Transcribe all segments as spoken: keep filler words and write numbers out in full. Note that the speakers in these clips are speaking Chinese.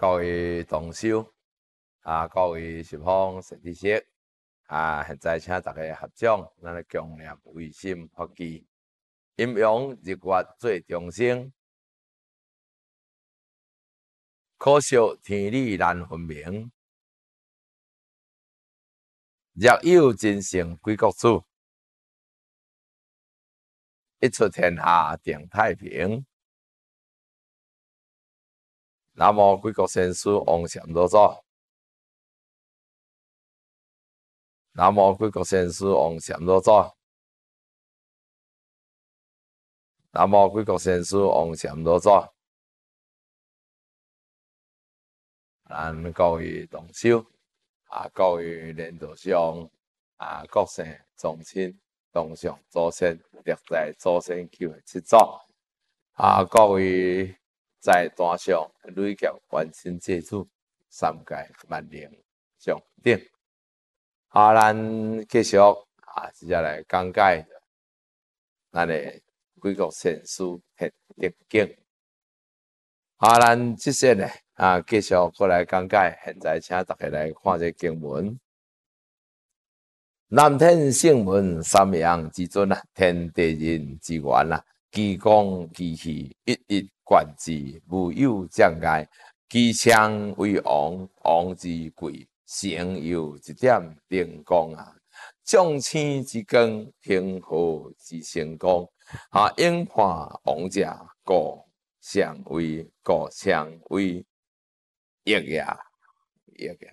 各位同修啊，各位十方善知识啊，现在请大家合掌，咱来共念唯心发愿，阴阳日月做众生，可惜天理难分明。若有真圣归国主，一出天下定太平。南无贵国先师王禅老祖，南无贵国先师王禅老祖，南无贵国先师王禅老祖。咱各位同修啊，各位莲道上啊，各省宗亲、同上祖先、历代祖先求的七祖啊，各位在单上累劫完成祭祖，三界万灵上顶。啊，咱继续啊，接下来讲解咱的贵国先师特特经。啊，咱即些呢啊，继续过来讲解。现在请大家来看这经文。南天圣文三阳之尊啊，天地人之源啊，其功其气，一一贯之，无有障碍。其强为王，王之贵，成有一点灵光啊。众星之光，平和之成功啊，应判王者故。相为故相为益呀益呀，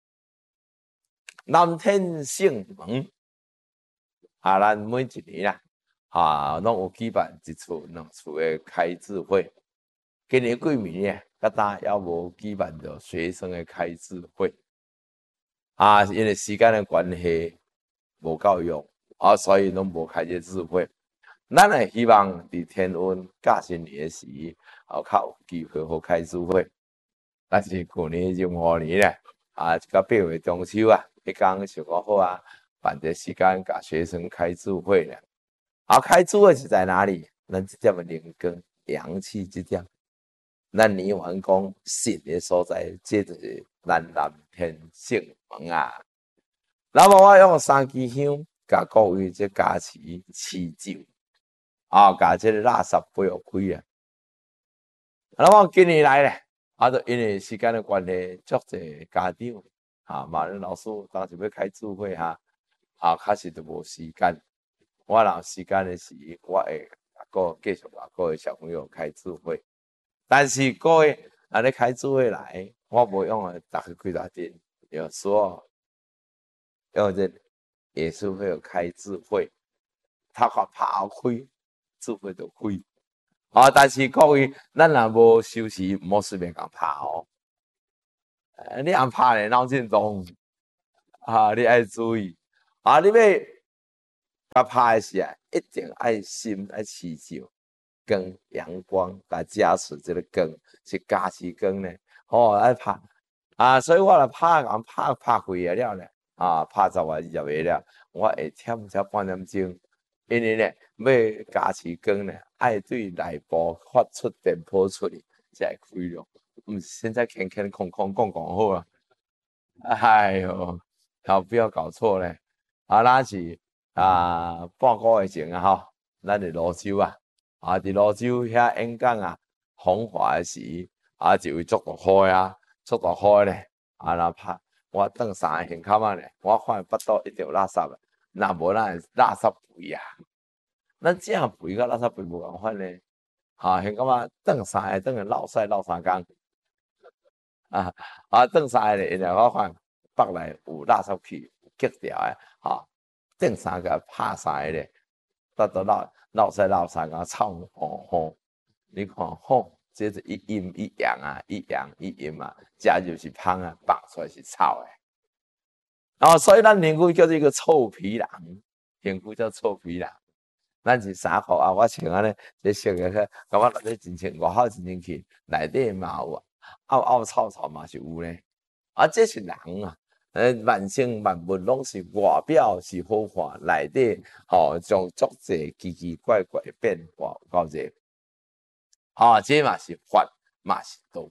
南天圣门啊，咱每一年啦啊，拢有举办一次两次的开智会。今年过年呢，甲呾也无举办着学生的开智会啊，因为时间的关系无够用啊，所以拢无开这智会。咱也希望伫天恩驾新年时，后较有机会好开智会。但是去年闰五年咧，啊，到八月中秋啊，迄天想讲好啊，办个时间甲学生开智会咧。啊，开智会是在哪里？咱这点的灵根、阳气这点，咱年完讲神的所在，这就是咱南天圣门啊。那么我用三支香，甲各位这加持祈咒。啊，甲这个垃圾不要开啊！那么今年来咧，啊，就因为时间的关系，足侪家长啊，马仁老师当时要开智慧哈，啊，确实就无时间。我若有时间的时，我会个继续甲各位小朋友开智慧。但是各位啊，你开智慧来，我无用啊，逐个几大点，有时候用这也是会有开智慧，他讲拍开。智慧就开啊！但是各位，咱若无休息，毋好随便讲拍哦。呃、你按拍咧，脑震动啊！你爱注意啊！你要甲拍的时啊，一定爱心爱祈求光阳光，甲加持这个光是加持光呢。哦，爱拍啊！所以我来拍，讲拍拍开啊了咧啊，拍十啊二十个了，我会忝才半点钟。因为呢，要加持光呢，爱对内部发出电波出去，才会开咯。嗯，现在空空空空讲讲好啊。哎呦，好不要搞错咧。啊，咱是啊半个月前啊吼，咱伫泸州啊，啊伫泸州遐演讲啊，风华的时，啊一位足大雨啊，足大雨咧，啊若拍我等三个胸口仔咧，我看巴肚一定有垃圾啊。那无咱垃圾肥啊，咱正肥甲垃圾肥无共款咧，啊，现感觉转三个转个落屎落三工，啊啊转三个咧，因为我看北内有垃圾气激掉诶，哈，转三个拍三个咧，得到落落屎落三工臭吼吼，你看吼，这是一阴一阳啊，一阳一阴啊，这就是芳啊，放出来是臭诶。啊、哦，所以咱评估叫做一个臭皮囊，评估叫臭皮囊。咱是衫裤啊，我穿安尼，这色个个，感觉内底真清，外口真清气，内底嘛有凹凹臭臭嘛是有咧。啊，这是人啊，呃，万生万物拢是外表是好看，内底吼将足侪奇奇怪怪变化到这，啊，这嘛是法，嘛是道。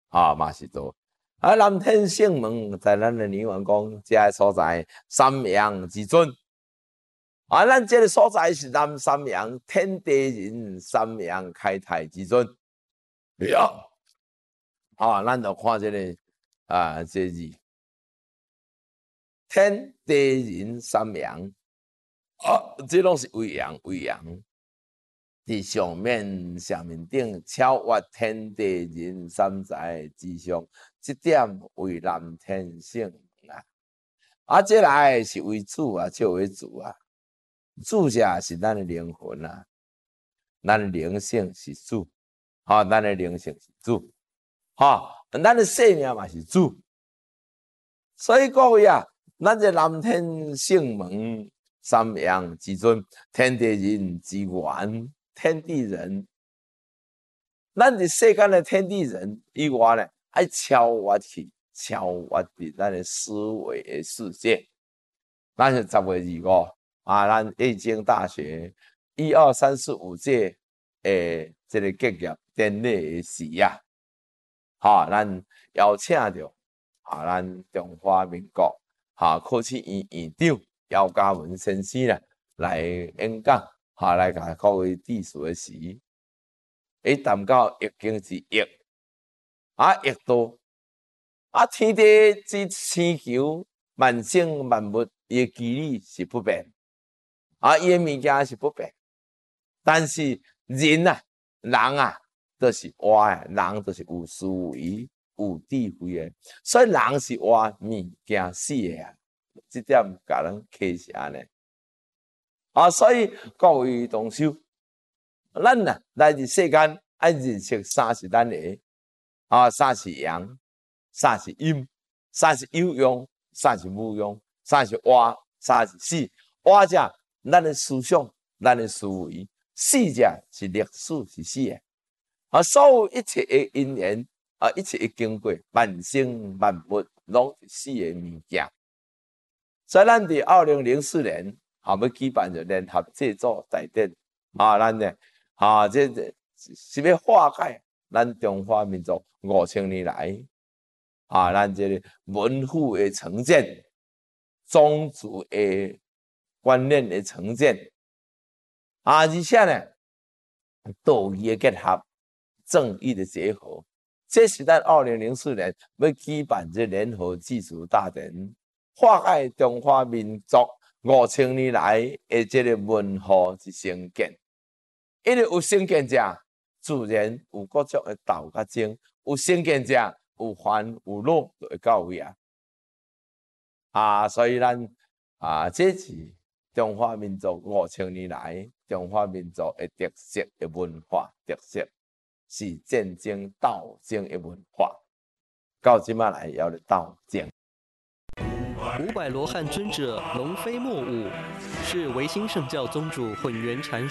啊嘛是多。啊，南天圣门在咱的年员讲，这个所在三阳之尊。啊，咱这个所在是南三阳天地人三阳开泰之尊。呀，啊，咱就看这个啊，这字天地人三阳。啊，这拢是为阳为阳。伫上面上面顶超越天地人三才之上，这点为南天圣门啊。啊，这来是为主啊，就为主啊。主者是咱的灵魂啊，咱的灵性是主，哈、哦，咱的灵性是主，哈、哦，咱的生命嘛是主。所以各位啊，咱这南天圣门三阳之尊，天地人之源。天地人，咱伫世间的天地人以外呢，爱超越去，超越伫咱的思维的世界。咱是十月二五啊，咱易经大学一二三四五届诶，这个结业典礼的时啊，哈、啊，咱邀请着啊，咱中华民国哈科技院院长姚嘉文先生啦来演讲。下来甲各位致辞的时，伊谈到易经之易，啊易多，啊天地之星球，万生万物伊的机理是不变，啊伊的物件是不变，但是人啊，人啊，都是活的，人都是有思维、有智慧的，所以人是活物件死的啊，这点甲人启示安尼。啊，所以各位同修，咱啊来自世间，爱认识三是咱的，啊，三是阳，三是阴，三是有用，三是无用，三是活，三是死。活者，咱的思想，咱的思维；死者是历史，是死的。啊，所有一切的因缘，啊，一切的经过，万生万物，拢是死的物件。所以咱伫二零零四年。啊，要举办着联合制作大典啊，咱呢啊，这这是要化解咱中华民族五千年来啊，咱这个文化的成见、种族的观念的成见啊，而且呢，道义的结合、正义的结合，这是咱二零零四年要举办这联合祭祖大典，化解中华民族。五千年来的这个文化之成见，因为有成见者，自然有各种的斗甲争；有成见者，有烦有恼，就会到位啊。啊，所以咱啊，这是中华民族五千年来中华民族的特色的文化特色，是战争斗争的文化。到即马来要咧斗争。 五百罗汉尊者龙飞莫舞，是维新圣教宗主混元禅